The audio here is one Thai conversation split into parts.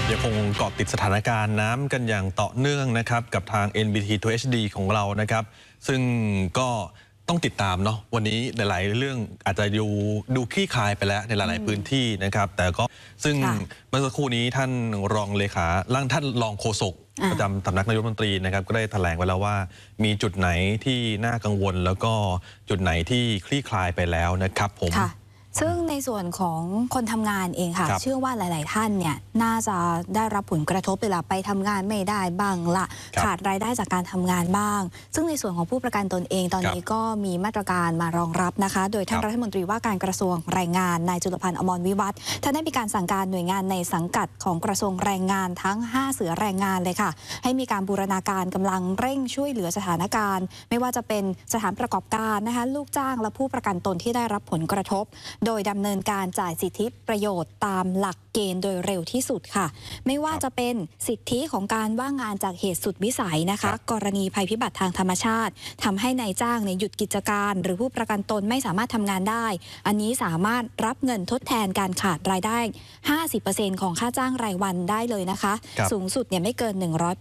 ยังคงเกาะติดสถานการณ์น้ำกันอย่างต่อเนื่องนะครับกับทาง NBT to HD ของเรานะครับซึ่งก็ต้องติดตามเนาะวันนี้หลายๆเรื่องอาจจะดูคลี่คลายไปแล้วในหลายๆพื้นที่นะครับแต่ก็ซึ่งเมื่อสักครู่นี้ท่านรองเลขาท่านรองโฆษกประจำสำนักนายกรัฐมนตรีนะครับก็ได้แถลงไว้แล้วว่ามีจุดไหนที่น่ากังวลแล้วก็จุดไหนที่คลี่คลายไปแล้วนะครับผมซึ่งในส่วนของคนทำงานเองค่ะเชื่อว่าหลายๆท่านเนี่ยน่าจะได้รับผลกระทบเวลาไปทำงานไม่ได้บ้างละขาดรายได้จากการทำงานบ้างซึ่งในส่วนของผู้ประกันตนเองตอนนี้ก็มีมาตรการมารองรับนะคะโดยท่านรัฐมนตรีว่าการกระทรวงแรงงานนายจุลพันธ์อมรวิวัฒน์ท่านได้มีการสั่งการหน่วยงานในสังกัดของกระทรวงแรงงานทั้ง5เสือแรงงานเลยค่ะให้มีการบูรณาการกำลังเร่งช่วยเหลือสถานการณ์ไม่ว่าจะเป็นสถานประกอบการนะคะลูกจ้างและผู้ประกันตนที่ได้รับผลกระทบโดยดำเนินการจ่ายสิทธิประโยชน์ตามหลักเกณฑ์โดยเร็วที่สุดค่ะไม่ว่าจะเป็นสิทธิของการว่างงานจากเหตุสุดวิสัยนะคะกรณีภัยพิบัติทางธรรมชาติทำให้นายจ้างหยุดกิจการหรือผู้ประกันตนไม่สามารถทำงานได้อันนี้สามารถรับเงินทดแทนการขาดรายได้ 50% ของค่าจ้างรายวันได้เลยนะคะสูงสุดไม่เกิน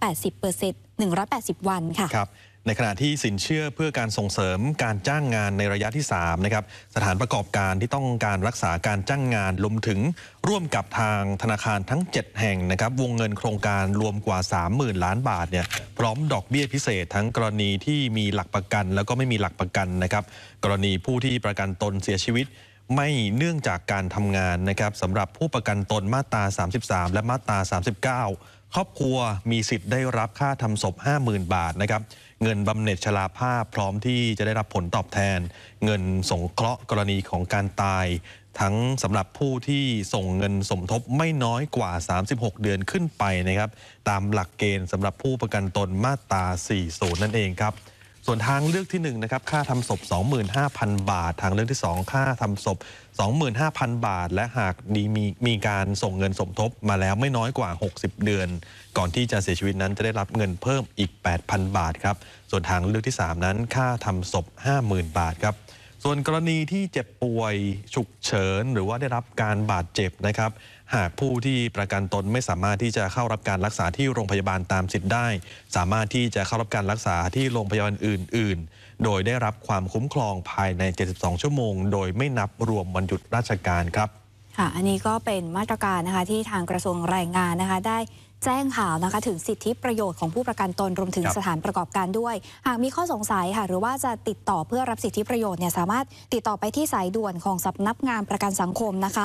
180% วันค่ะในขณะที่สินเชื่อเพื่อการส่งเสริมการจ้างงานในระยะที่3นะครับสถานประกอบการที่ต้องการรักษาการจ้างงานรวมถึงร่วมกับทางธนาคารทั้ง7แห่งนะครับวงเงินโครงการรวมกว่า 30,000 ล้านบาทเนี่ยพร้อมดอกเบี้ยพิเศษทั้งกรณีที่มีหลักประกันแล้วก็ไม่มีหลักประกันนะครับกรณีผู้ที่ประกันตนเสียชีวิตไม่เนื่องจากการทำงานนะครับสำหรับผู้ประกันตนมาตรา33และมาตรา39ครอบครัวมีสิทธิ์ได้รับค่าทำศพ 50,000 บาทนะครับเงินบำเหน็จชราภาพพร้อมที่จะได้รับผลตอบแทนเงินสงเคราะห์กรณีของการตายทั้งสำหรับผู้ที่ส่งเงินสมทบไม่น้อยกว่า36เดือนขึ้นไปนะครับตามหลักเกณฑ์สำหรับผู้ประกันตนมาตรา40นั่นเองครับส่วนทางเลือกที่1นะครับค่าทำศพ 25,000 บาททางเลือกที่2ค่าทำศพ 25,000 บาทและหากมีการส่งเงินสมทบมาแล้วไม่น้อยกว่า60เดือนก่อนที่จะเสียชีวิตนั้นจะได้รับเงินเพิ่มอีก 8,000 บาทครับส่วนทางเลือกที่3นั้นค่าทำศพ 50,000 บาทครับส่วนกรณีที่เจ็บป่วยฉุกเฉินหรือว่าได้รับการบาดเจ็บนะครับหากผู้ที่ประกันตนไม่สามารถที่จะเข้ารับการรักษาที่โรงพยาบาลตามสิทธิ์ได้สามารถที่จะเข้ารับการรักษาที่โรงพยาบาลอื่นๆโดยได้รับความคุ้มครองภายใน72ชั่วโมงโดยไม่นับรวมวันหยุดราชการครับค่ะอันนี้ก็เป็นมาตรการนะคะที่ทางกระทรวงแรงงานนะคะได้แจ้งข่าวนะคะถึงสิทธิประโยชน์ของผู้ประกันตนรวมถึงสถานประกอบการด้วยหากมีข้อสงสัยค่ะหรือว่าจะติดต่อเพื่อรับสิทธิประโยชน์สามารถติดต่อไปที่สายด่วนของสำนักงานประกันสังคมนะคะ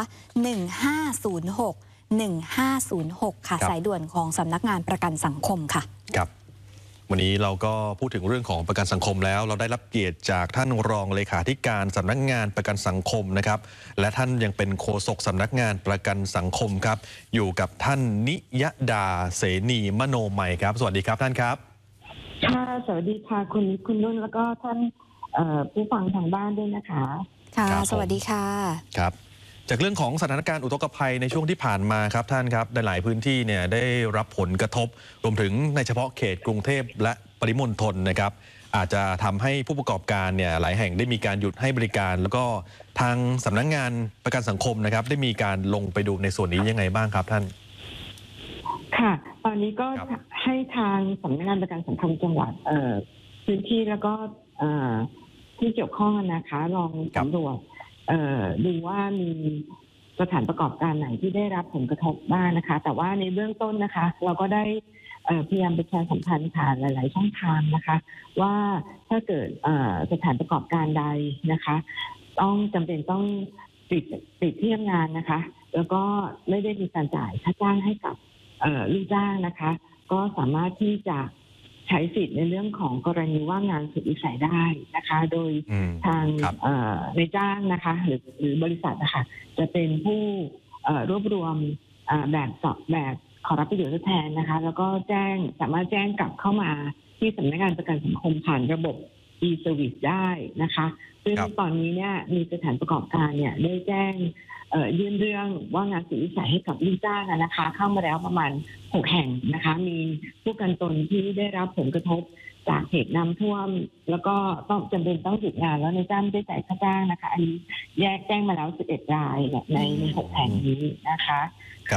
1506ค่ะสายด่วนของสำนักงานประกันสังคมค่ะครับวันนี้เราก็พูดถึงเรื่องของประกันสังคมแล้วเราได้รับเกียรติจากท่านรองเลขาธิการสำนักงานประกันสังคมนะครับและท่านยังเป็นโฆษกสำนักงานประกันสังคมครับอยู่กับท่านนิยดาเสนีมโนมัยครับสวัสดีครับท่านครับค่ะสวัสดีค่ะคุณนุ่นแล้วก็ท่านผู้ฟังทางบ้านด้วยนะคะค่ะสวัสดีค่ะครับจากเรื่องของสถานการณ์อุทกภัยในช่วงที่ผ่านมาครับท่านครับหลายพื้นที่เนี่ยได้รับผลกระทบรวมถึงในเฉพาะเขตกรุงเทพและปริมณฑลนะครับอาจจะทำให้ผู้ประกอบการเนี่ยหลายแห่งได้มีการหยุดให้บริการแล้วก็ทางสำนักงานประกันสังคมนะครับได้มีการลงไปดูในส่วนนี้ยังไงบ้างครับท่านค่ะตอนนี้ก็ให้ทางสำนักงานประกันสังคมจังหวัดพื้นที่แล้วก็ที่เกี่ยวข้องนะคะลองสำรวจดูว่ามีสถานประกอบการไหนที่ได้รับผลกระทบบ้างนะคะแต่ว่าในเบื้องต้นนะคะเราก็ได้พยายามประชาสัมพันธ์ผ่านหลายๆช่องทางนะคะว่าถ้าเกิดสถานประกอบการใดนะคะต้องจำเป็นต้องปิดที่ทำงานนะคะแล้วก็ไม่ได้มีการจ่ายค่าจ้างให้กับลูกจ้างนะคะก็สามารถที่จะใช้สิทธิ์ในเรื่องของกรณีว่างงานสุดวิสัยได้นะคะโดยทางในจ้างนะคะหรือบริษัทนะคะจะเป็นผู้รวบรวมแบบขอรับประโยชน์ทดแทนนะคะแล้วก็สามารถแจ้งกลับเข้ามาที่สำนักงานประกันสังคมผ่านระบบ e-service ได้นะคะซึ่งตอนนี้เนี่ยมีสถานประกอบการเนี่ยได้แจ้งยื่นเรื่องว่างงานสุดวิสัยให้กับลูกจ้างนะคะเข้ามาแล้วประมาณ6แห่งนะคะมีผู้ประกันตนที่ได้รับผลกระทบจากเหตุน้ำท่วมแล้วก็ต้องจำเป็นต้องหยุดงานแล้วในจ้างไม่ได้จ่ายค่าจ้างนะคะอันนี้แจ้งมาแล้ว11รายใน6แห่งนี้นะคะครับ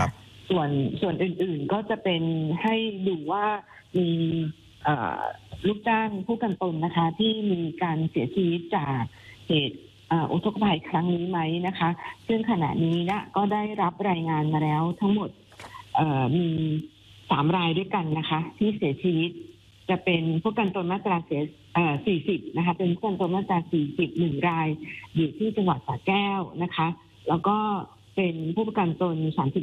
ส่วนอื่นๆก็จะเป็นให้ดูว่ามีลูกจ้างผู้กันตนนะคะที่มีการเสียชีวิตจากเหตุอุทกภัยครั้งนี้ไหมนะคะซึ่งขณะนี้นะก็ได้รับรายงานมาแล้วทั้งหมดมี3 รายด้วยกันนะคะที่เสียชีวิตจะเป็นผู้กันตนมาตรา40นะคะเป็นผู้กันตนมาตรา40 1 รายอยู่ที่จังหวัดสระแก้วนะคะแล้วก็เป็นผู้ประกันตน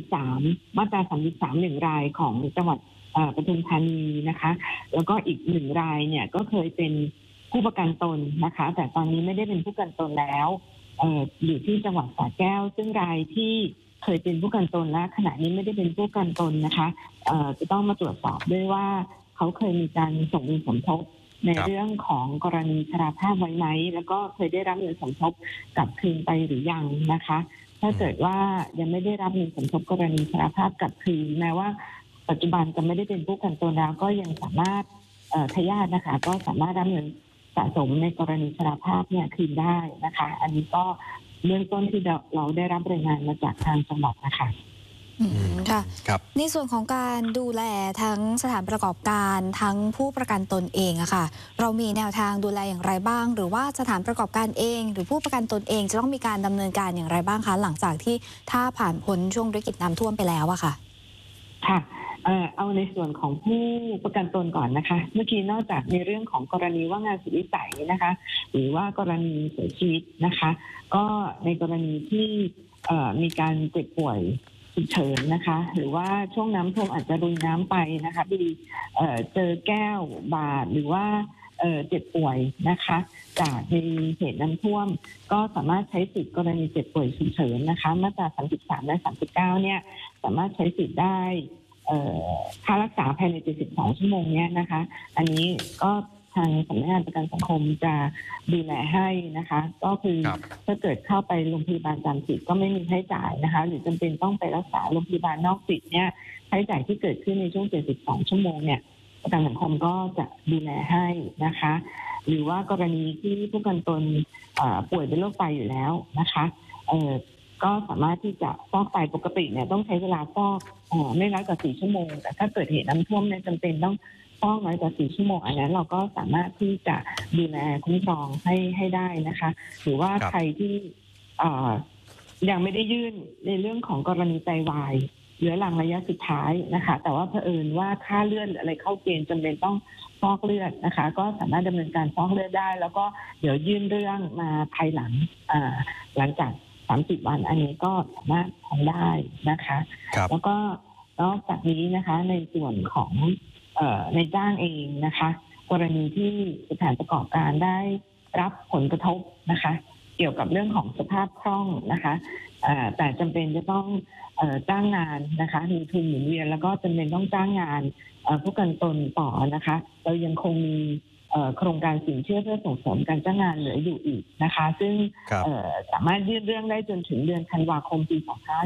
33มาตรา33 1 รายของจังหวัดปทุมธานีนะคะแล้วก็อีก1 รายเนี่ยก็เคยเป็นผู้ประกันตนนะคะแต่ตอนนี้ไม่ได้เป็นผู้ประกันตนแล้วอยู่ที่จังหวัดสระแก้วซึ่งรายที่เคยเป็นผู้ประกันตนและขณะนี้ไม่ได้เป็นผู้ประกันตนนะคะจะต้องมาตรวจสอบด้วยว่าเขาเคยมีการส่งเงินสมทบในเรื่องของกรณีชราภาพไว้ไหมแล้วก็เคยได้รับเงินสมทบกลับคืนไปหรือยังนะคะถ้าเกิดว่ายังไม่ได้รับเงินสมทบกรณีชราภาพกลับคืนแม้ว่าปัจจุบันจะไม่ได้เป็นผู้ประกันตนแล้วก็ยังสามารถทายาทนะคะก็สามารถรับเงินสะสมในกรณีชราภาพเนี่ยคืนได้นะคะอันนี้ก็เบื้องต้นที่เราได้รับรายงานมาจากทางจังหวัดนะคะค่ะครับในส่วนของการดูแลทั้งสถานประกอบการทั้งผู้ประกันตนเองอะค่ะเรามีแนวทางดูแลอย่างไรบ้างหรือว่าสถานประกอบการเองหรือผู้ประกันตนเองจะต้องมีการดำเนินการอย่างไรบ้างคะหลังจากที่ถ้าผ่านพ้นช่วงวิกฤตน้ำท่วมไปแล้วอะค่ะค่ะเอาในส่วนของผู้ประกันตนก่อนนะคะเมื่อกี้นอกจากในเรื่องของกรณีว่างงานสุดวิสัยนะคะหรือว่ากรณีเสียชีวิตนะคะก็ในกรณีที่มีการเจ็บป่วยฉุกเฉินนะคะหรือว่าช่วงน้ำท่วมอาจจะลุยน้ำไปนะคะมีเจอแก้วบาดหรือว่าเจ็บป่วยนะคะจากในเหตุน้ำท่วมก็สามารถใช้สิทธิกรณีเจ็บป่วยฉุกเฉินนะคะมาตรา33และ39เนี่ยสามารถใช้สิทธิ์ได้ค่ารักษาภายใน72 ชั่วโมงเนี่ยนะคะอันนี้ก็ทางสำนักงานประกันสังคมจะดูแลให้นะคะก็คือถ้าเกิดเข้าไปโรงพยาบาลตามสิทธิ์ก็ไม่มีค่าใช้จ่ายนะคะหรือจำเป็นต้องไปรักษาโรงพยาบาลนอกสิทธิ์เนี่ยค่าใช้จ่ายที่เกิดขึ้นในช่วง72 ชั่วโมงเนี่ยประกันสังคมก็จะดูแลให้นะคะหรือว่ากรณีที่ผู้ประกันตนป่วยเป็นโรคไตอยู่แล้วนะคะก็สามารถที่จะฟอกไตปกติเนี่ยต้องใช้เวลาฟอกไม่น้อยกว่า4 ชั่วโมงแต่ถ้าเกิดเหตุน้ำท่วมเนี่ยจำเป็นต้องฟอกน้อยกว่า4 ชั่วโมงอันนั้นเราก็สามารถที่จะดูแลคุ้มครองให้ได้นะคะหรือว่าใครที่ยังไม่ได้ยื่นในเรื่องของกรณีไตวายเหลือหลังระยะสุดท้ายนะคะแต่ว่าเผอิญว่าค่าเลือดอะไรเข้าเกณฑ์จำเป็นต้องฟอกเลือดนะคะก็สามารถดำเนินการฟอกเลือดได้แล้วก็เดี๋ยวยื่นเรื่องมาภายหลังหลังจาก30 วันอันนี้ก็สามารถทำได้นะคะแล้วก็นอกจากนี้นะคะในส่วนของในจ้างเองนะคะกรณีที่สถานประกอบการได้รับผลกระทบนะคะเกี่ยวกับเรื่องของสภาพคล่องนะคะแต่จำเป็นจะต้องจ้างงานนะคะมีทุนหมุนเวียนแล้วก็จำเป็นต้องจ้างงานผู้ประกันตนต่อนะคะเรายังคงมีโครงการสินเชื่อเพื่อส่งเสริมการจ้างงานเหลืออยู่อีกนะคะซึ่งสามารถยื่นเรื่องได้จนถึงเดือนธันวาคมปี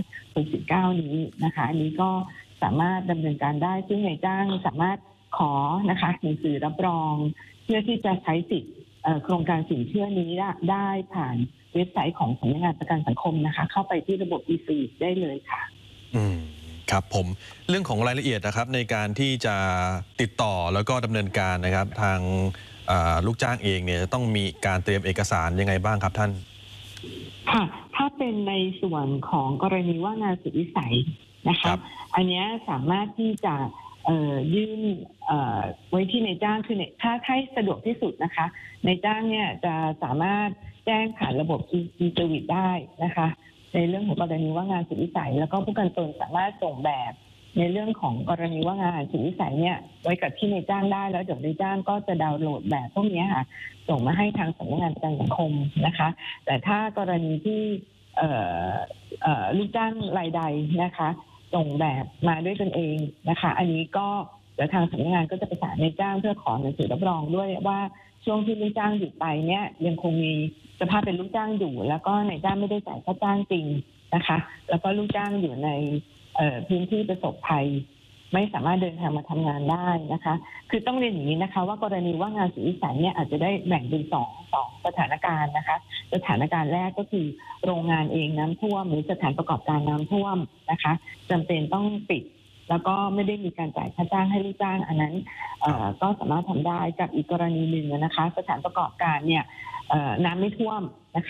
2569นี้นะคะอันนี้ก็สามารถดำเนินการได้ซึ่งนายจ้างสามารถขอนะคะหนังสือรับรองเพื่อที่จะใช้สิทธิ์โครงการสินเชื่อนี้ได้ผ่านเว็บไซต์ของสำนักงานประกันสังคมนะคะเข้าไปที่ระบบ e-c ได้เลยค่ะครับผมเรื่องของรายละเอียดนะครับในการที่จะติดต่อแล้วก็ดำเนินการนะครับทางลูกจ้างเองเนี่ยต้องมีการเตรียมเอกสารยังไงบ้างครับท่านค่ะถ้าเป็นในส่วนของกรณีว่างงานสุดวิสัยนะคะอันนี้สามารถที่จะยื่นไว้ที่นายจ้างคือถ้าให้สะดวกที่สุดนะคะนายจ้างเนี่ยจะสามารถแจ้งผ่านระบบ e-service ได้นะคะในเรื่องของกรณีว่างงานสุดวิสัยแล้วก็ผู้ประกันตนสามารถส่งแบบในเรื่องของกรณีว่างงานสุดวิสัยเนี่ยไว้กับที่นายจ้างได้แล้วเดี๋ยวนายจ้างก็จะดาวน์โหลดแบบพวกนี้ค่ะส่งมาให้ทางสำนักงานประกันสังคมนะคะแต่ถ้ากรณีที่ลูกจ้างรายใดนะคะส่งแบบมาด้วยตนเองนะคะอันนี้ก็เดี๋ยวทางสำนักงานก็จะประสานนายจ้างเพื่อขอหนังสือรับรองด้วยว่าช่วงที่ลูกจ้างหยุดไปเนี่ยยังคงมีสภาพเป็นลูกจ้างอยู่แล้วก็นายจ้างไม่ได้จ่ายค่าจ้างจริงนะคะแล้วก็ลูกจ้างอยู่ในพื้นที่ประสบภัยไม่สามารถเดินทางมาทำงานได้นะคะ คือต้องเรียนอย่างนี้นะคะว่ากรณีว่างงานสุดวิสัยเนี่ยอาจจะได้แบ่งเป็นสองสถานการณ์นะคะสถานการณ์แรกก็คือโรงงานเองน้ำท่วมหรือสถานประกอบการน้ำท่วมนะคะจำเป็นต้องปิดแล้วก็ไม่ได้มีการจ่ายค่าจ้างให้ลูกจ้างอันนั้นก็สามารถทำได้กับอีกกรณีหนึ่งนะคะสถานประกอบการเนี่ยน้ำไม่ท่วมนะคะ